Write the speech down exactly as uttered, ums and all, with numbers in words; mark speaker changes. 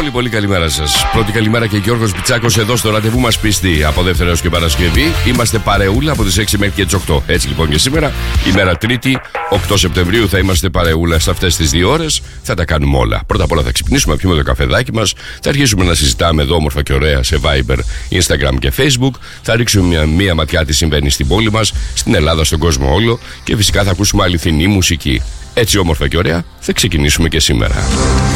Speaker 1: Πολύ πολύ καλημέρα σας. Πρώτη καλημέρα και Γιώργος Μπιτσάκος εδώ στο ραντεβού μας πίστη. Από Δευτέρα έως και Παρασκευή είμαστε παρεούλα από τις έξι μέχρι και τις οκτώ. Έτσι λοιπόν και σήμερα, ημέρα Τρίτη, οκτώ Σεπτεμβρίου, θα είμαστε παρεούλα σε αυτές τις δύο ώρες. Θα τα κάνουμε όλα. Πρώτα απ' όλα θα ξυπνήσουμε, πιούμε το καφεδάκι μας. Θα αρχίσουμε να συζητάμε εδώ όμορφα και ωραία σε Viber, Instagram και Facebook. Θα ρίξουμε μια, μια ματιά τι συμβαίνει στην πόλη μας, στην Ελλάδα, στον κόσμο όλο. Και φυσικά θα ακούσουμε αληθινή μουσική. Έτσι όμορφα και ωραία θα ξεκινήσουμε και σήμερα.